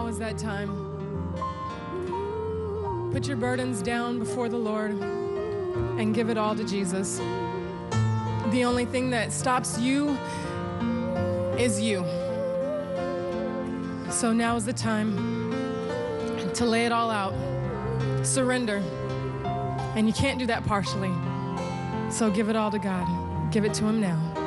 is that time. Put your burdens down before the Lord and give it all to Jesus. The only thing that stops you is you. So now is the time to lay it all out. Surrender. And you can't do that partially. So give it all to God. Give it to Him now.